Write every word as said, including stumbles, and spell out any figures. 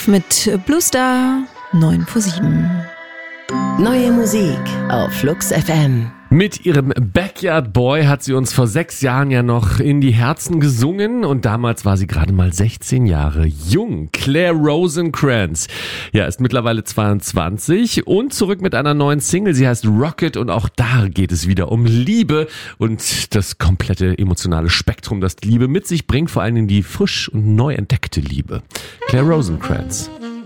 auf mit Blue Star neun vor sieben. Neue Musik auf Flux F M. Mit ihrem Backyard Boy hat sie uns vor sechs Jahren ja noch in die Herzen gesungen und damals war sie gerade mal sechzehn Jahre jung. Claire Rosencrantz, ja, ist mittlerweile zweiundzwanzig und zurück mit einer neuen Single. Sie heißt Rocket und auch da geht es wieder um Liebe und das komplette emotionale Spektrum, das Liebe mit sich bringt, vor allen Dingen die frisch und neu entdeckte Liebe. Claire Rosencrantz.